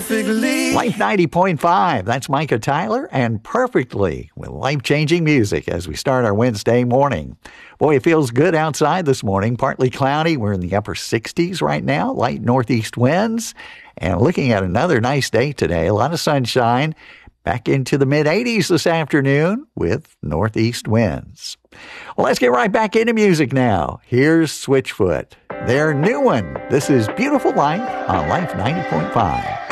perfectly. Life 90.5, that's Micah Tyler, and Perfectly with life-changing music as we start our Wednesday morning. Boy, it feels good outside this morning. Partly cloudy. We're in the upper 60s right now, light northeast winds. And looking at another nice day today, a lot of sunshine. Back into the mid-80s this afternoon with northeast winds. Well, let's get right back into music now. Here's Switchfoot, their new one. This is Beautiful Life on Life 90.5.